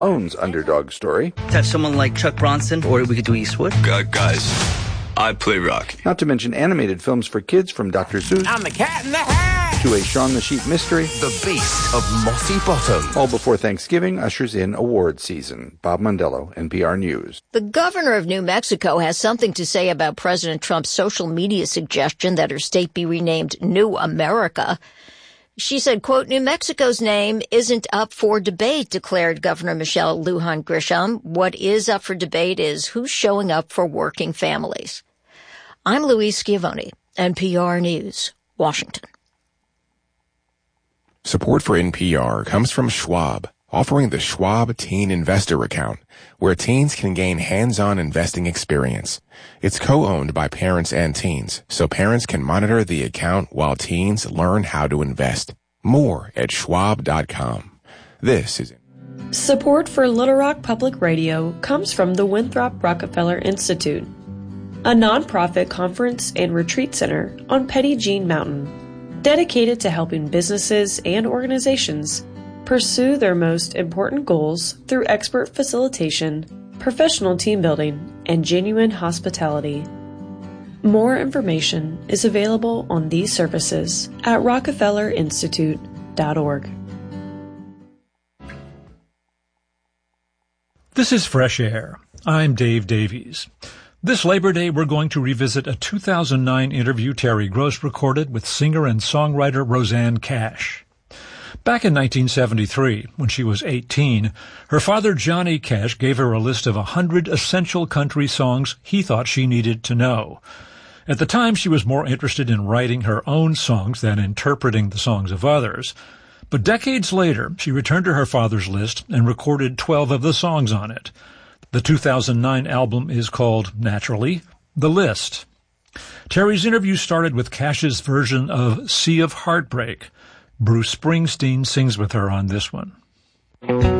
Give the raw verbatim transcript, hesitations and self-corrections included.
owns Underdog Story. Have someone like Chuck Bronson, or we could do Eastwood. Uh, guys, I play Rocky. Not to mention animated films for kids from Doctor Seuss. I'm the Cat in the Hat! To a Shaun the Sheep mystery. The Beast of Mossy Bottom. All before Thanksgiving ushers in award season. Bob Mondello, N P R News. The governor of New Mexico has something to say about President Trump's social media suggestion that her state be renamed New America. She said, quote, New Mexico's name isn't up for debate, declared Governor Michelle Lujan Grisham. What is up for debate is who's showing up for working families. I'm Louise Schiavone, N P R News, Washington. Support for N P R comes from Schwab, offering the Schwab Teen Investor Account, where teens can gain hands-on investing experience. It's co-owned by parents and teens, so parents can monitor the account while teens learn how to invest. More at schwab dot com. This is... Support for Little Rock Public Radio comes from the Winthrop Rockefeller Institute, a nonprofit conference and retreat center on Petit Jean Mountain, dedicated to helping businesses and organizations pursue their most important goals through expert facilitation, professional team building, and genuine hospitality. More information is available on these services at rockefeller institute dot org. This is Fresh Air. I'm Dave Davies. This Labor Day, we're going to revisit a two thousand nine interview Terry Gross recorded with singer and songwriter Rosanne Cash. Back in nineteen seventy-three, when she was eighteen, her father Johnny Cash gave her a list of a hundred essential country songs he thought she needed to know. At the time, she was more interested in writing her own songs than interpreting the songs of others. But decades later, she returned to her father's list and recorded twelve of the songs on it. The two thousand nine album is called, naturally, The List. Terry's interview started with Cash's version of Sea of Heartbreak. Bruce Springsteen sings with her on this one.